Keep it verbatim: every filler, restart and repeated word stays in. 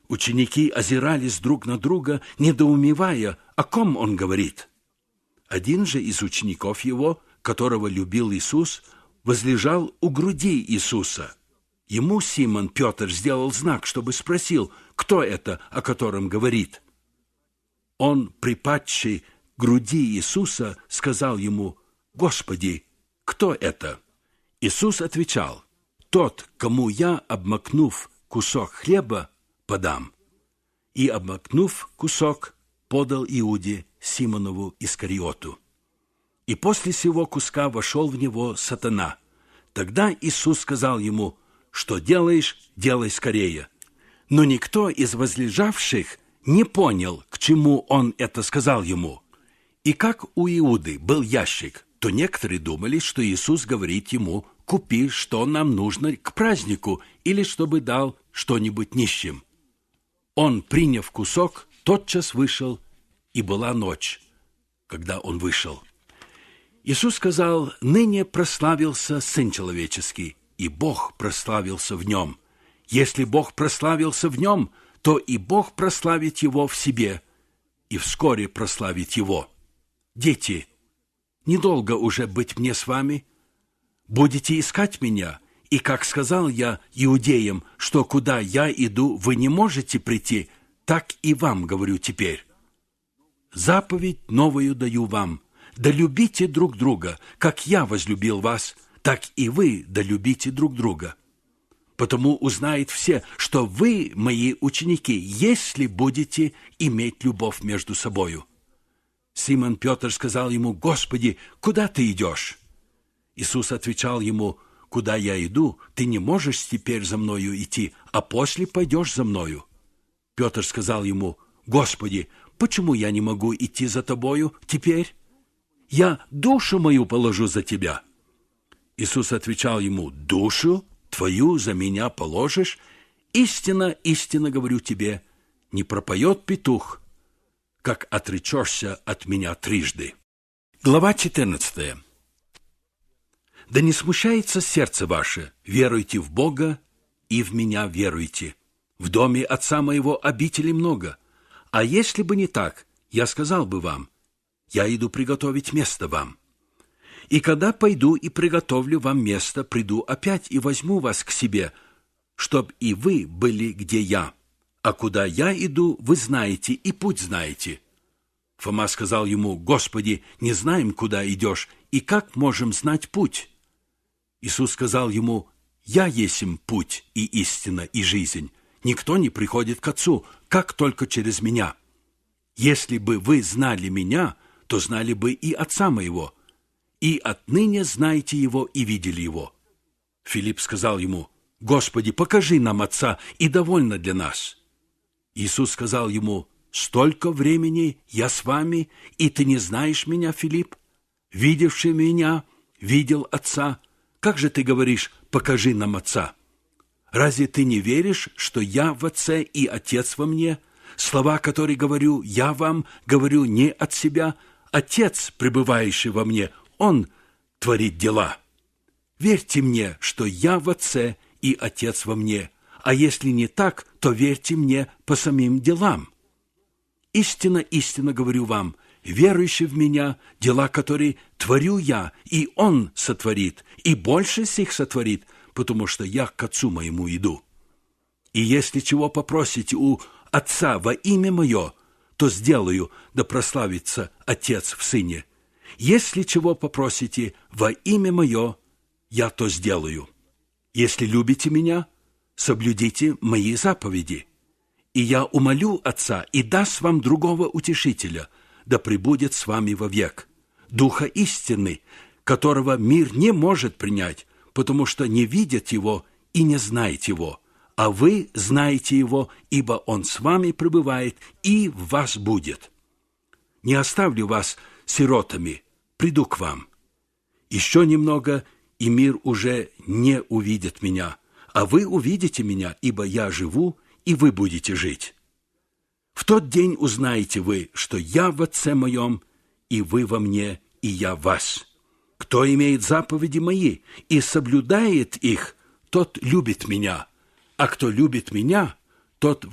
Ученики озирались друг на друга, недоумевая, о ком он говорит. Один же из учеников его, которого любил Иисус, возлежал у груди Иисуса. Ему Симон Петр сделал знак, чтобы спросил, кто это, о котором говорит. Он, припадший к груди Иисуса, сказал ему: «Господи, кто это?» Иисус отвечал: «Тот, кому я, обмакнув кусок хлеба, подам». И, обмакнув кусок, подал Иуде, Симонову Искариоту. И после сего куска вошел в него сатана. Тогда Иисус сказал ему: «Что делаешь, делай скорее». Но никто из возлежавших не понял, к чему он это сказал ему. И как у Иуды был ящик, то некоторые думали, что Иисус говорит ему: «Купи, что нам нужно к празднику», или чтобы дал что-нибудь нищим. Он, приняв кусок, тотчас вышел, и была ночь, когда он вышел. Иисус сказал: «Ныне прославился Сын Человеческий, и Бог прославился в нем. Если Бог прославился в нем, то и Бог прославит его в себе, и вскоре прославит его. Дети, недолго уже быть мне с вами. Будете искать меня, и, как сказал я иудеям, что куда я иду, вы не можете прийти, так и вам говорю теперь. Заповедь новую даю вам: да любите друг друга, как я возлюбил вас, так и вы да любите друг друга. Потому узнают все, что вы мои ученики, если будете иметь любовь между собою». Симон Петр сказал ему: «Господи, куда ты идешь?» Иисус отвечал ему: «Куда я иду, ты не можешь теперь за мною идти, а после пойдешь за мною». Петр сказал ему: «Господи, почему я не могу идти за тобою теперь? Я душу мою положу за тебя». Иисус отвечал ему: «Душу твою за меня положишь? Истинно, истинно говорю тебе, не пропоет петух, как отречешься от меня трижды». Глава четырнадцатая. «Да не смущается сердце ваше, веруйте в Бога и в меня веруйте. В доме Отца моего обителей много, а если бы не так, я сказал бы вам: я иду приготовить место вам. И когда пойду и приготовлю вам место, приду опять и возьму вас к себе, чтоб и вы были, где я. А куда я иду, вы знаете, и путь знаете». Фома сказал ему: «Господи, не знаем, куда идешь, и как можем знать путь?» Иисус сказал ему: «Я есмь путь и истина и жизнь. Никто не приходит к Отцу, как только через меня. Если бы вы знали меня, то знали бы и Отца моего, и отныне знаете его и видели его». Филипп сказал ему: «Господи, покажи нам Отца, и довольно для нас». Иисус сказал ему: «Столько времени я с вами, и ты не знаешь меня, Филипп? Видевший меня, видел Отца. Как же ты говоришь: покажи нам Отца? Разве ты не веришь, что я в Отце и Отец во мне? Слова, которые говорю я вам, говорю не от себя. Отец, пребывающий во мне, Он творит дела. Верьте мне, что я в Отце и Отец во мне, а если не так, то верьте мне по самим делам. Истинно, истинно говорю вам, верующий в меня, дела, которые творю я, и Он сотворит, и больше сих сотворит, потому что я к Отцу моему иду. И если чего попросите у Отца во имя Мое, то сделаю, да прославится Отец в Сыне. Если чего попросите во имя Мое, я то сделаю. Если любите Меня, соблюдите Мои заповеди. И я умолю Отца, и даст вам другого утешителя, да пребудет с вами вовек, Духа истины, которого мир не может принять, потому что не видит Его и не знает Его. А вы знаете Его, ибо Он с вами пребывает и в вас будет. Не оставлю вас сиротами, приду к вам. Еще немного, и мир уже не увидит Меня, а вы увидите Меня, ибо я живу, и вы будете жить. В тот день узнаете вы, что я в Отце Моем, и вы во мне, и я в вас. Кто имеет заповеди Мои и соблюдает их, тот любит Меня, а кто любит Меня, тот